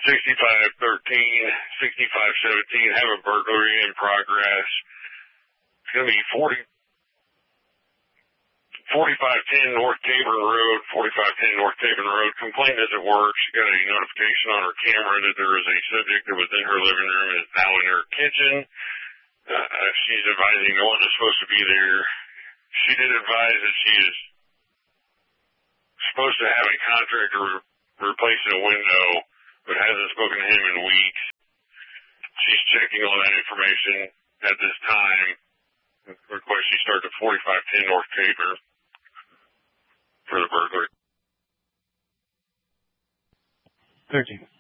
6513, 6517, have a burglary in progress. It's going to be 4510 North Taborn Road, 4510 North Taborn Road. Complaint doesn't work. She got a notification on her camera that there was a subject that was in her living room and is now in her kitchen. She's advising no one is supposed to be there. She did advise that she is supposed to have a contractor replacing a window, but hasn't spoken to him in weeks. She's checking all that information at this time. Request she start at 4510 North Tabor for the burglary. 13.